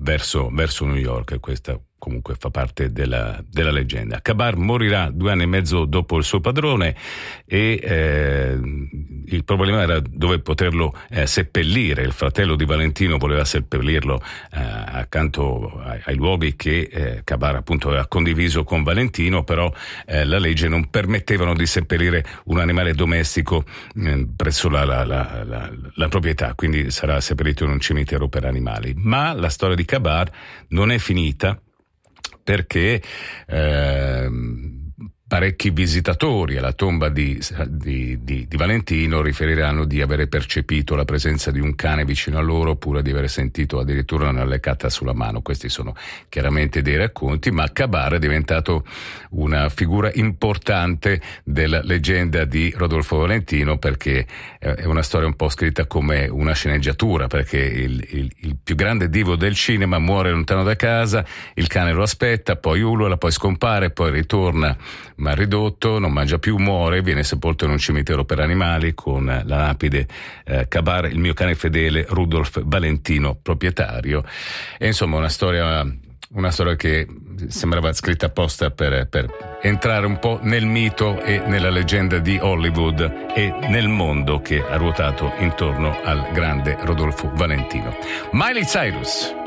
verso New York. Questa comunque fa parte della leggenda. Kabar morirà 2 anni e mezzo dopo il suo padrone e il problema era dove poterlo seppellire. Il fratello di Valentino voleva seppellirlo accanto ai luoghi che Kabar appunto aveva condiviso con Valentino, però la legge non permettevano di seppellire un animale domestico presso la proprietà, quindi sarà seppellito in un cimitero per animali. Ma la storia di Kabar non è finita, perché parecchi visitatori alla tomba di Valentino riferiranno di avere percepito la presenza di un cane vicino a loro, oppure di aver sentito addirittura una leccata sulla mano. Questi sono chiaramente dei racconti, ma Kabar è diventato una figura importante della leggenda di Rodolfo Valentino, perché è una storia un po' scritta come una sceneggiatura, perché il più grande divo del cinema muore lontano da casa, il cane lo aspetta, poi ulula, poi scompare, poi ritorna ma ridotto, non mangia più, muore, viene sepolto in un cimitero per animali con la lapide Kabar, il mio cane fedele, Rudolf Valentino, proprietario. E insomma una storia che sembrava scritta apposta per entrare un po' nel mito e nella leggenda di Hollywood e nel mondo che ha ruotato intorno al grande Rodolfo Valentino. Miley Cyrus.